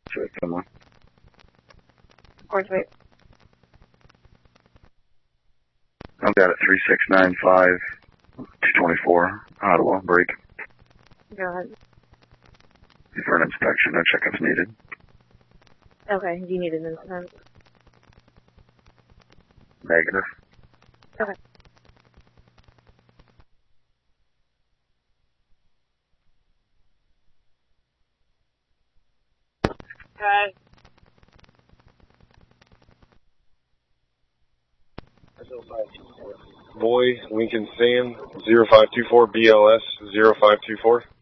Come on. Orange wait. I've got it 3695 224 Ottawa break. Go ahead. For an inspection, no checkups needed. Okay, do you need an incident? Negative. Okay. Okay. Boy, Lincoln Sam, 0524 BLS 0524.